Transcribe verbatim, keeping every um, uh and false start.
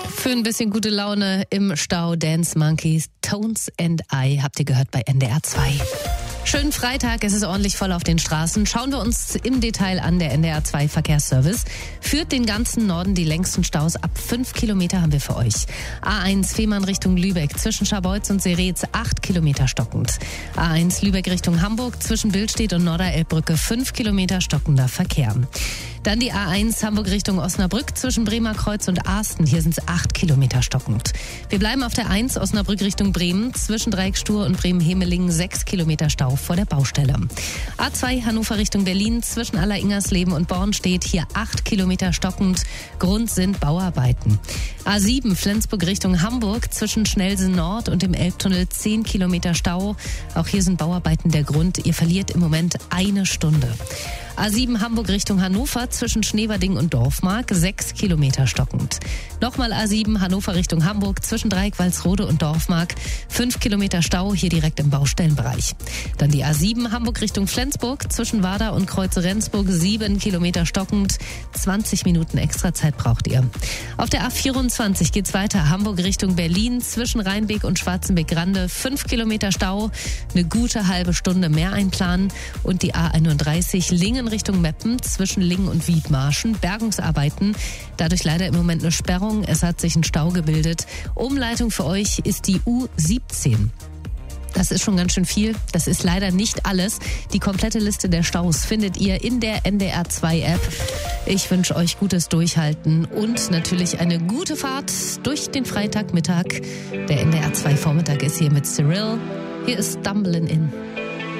Für ein bisschen gute Laune im Stau Dance Monkeys, Tones and I habt ihr gehört bei N D R zwei. Schönen Freitag, es ist ordentlich voll auf den Straßen. Schauen wir uns im Detail an. Der N D R zwei Verkehrsservice führt den ganzen Norden die längsten Staus. Ab fünf Kilometer haben wir für euch. A eins Fehmarn Richtung Lübeck zwischen Scharbeutz und Seretz acht Kilometer stockend. A eins Lübeck Richtung Hamburg zwischen Billstedt und Norderelbbrücke fünf Kilometer stockender Verkehr. Dann die A eins Hamburg Richtung Osnabrück zwischen Bremerkreuz und Arsten. Hier sind es acht Kilometer stockend. Wir bleiben auf der eins Osnabrück Richtung Bremen zwischen Dreieckstur und Bremen-Hemelingen sechs Kilometer Stau vor der Baustelle. A zwei Hannover Richtung Berlin zwischen Alleringersleben und Born steht hier acht Kilometer stockend. Grund sind Bauarbeiten. A sieben Flensburg Richtung Hamburg zwischen Schnellsen Nord und dem Elbtunnel zehn Kilometer Stau. Auch hier sind Bauarbeiten der Grund. Ihr verliert im Moment eine Stunde. A sieben Hamburg Richtung Hannover zwischen Schneverding und Dorfmark sechs Kilometer stockend. Nochmal A sieben Hannover Richtung Hamburg zwischen Dreieck-Walsrode und Dorfmark fünf Kilometer Stau hier direkt im Baustellenbereich. Dann die A sieben Hamburg Richtung Flensburg zwischen Warda und Kreuze-Rendsburg sieben Kilometer stockend. zwanzig Minuten extra Zeit braucht ihr. Auf der A vierundzwanzig geht's weiter. Hamburg Richtung Berlin zwischen Rheinbeek und Schwarzenbeck-Grande fünf Kilometer Stau. Eine gute halbe Stunde mehr einplanen. Und die A einunddreißig Lingen Richtung Meppen zwischen Lingen und Wiedmarschen. Bergungsarbeiten. Dadurch leider im Moment eine Sperrung. Es hat sich ein Stau gebildet. Umleitung für euch ist die U siebzehn. Das ist schon ganz schön viel. Das ist leider nicht alles. Die komplette Liste der Staus findet ihr in der N D R zwei App. Ich wünsche euch gutes Durchhalten und natürlich eine gute Fahrt durch den Freitagmittag. Der N D R zwei Vormittag ist hier mit Cyril. Hier ist Stumbling In.